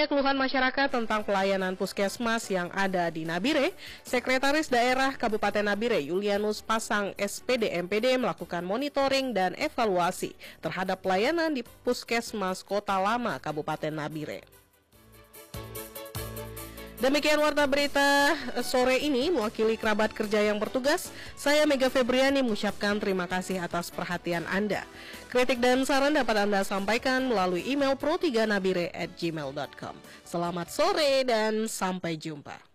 Banyaknya keluhan masyarakat tentang pelayanan puskesmas yang ada di Nabire, Sekretaris Daerah Kabupaten Nabire Yulianus Pasang SPD MPD melakukan monitoring dan evaluasi terhadap pelayanan di Puskesmas Kota Lama Kabupaten Nabire. Demikian warta berita sore ini, mewakili kerabat kerja yang bertugas, saya Mega Febriani mengucapkan terima kasih atas perhatian Anda. Kritik dan saran dapat Anda sampaikan melalui email pro3nabire@gmail.com. Selamat sore dan sampai jumpa.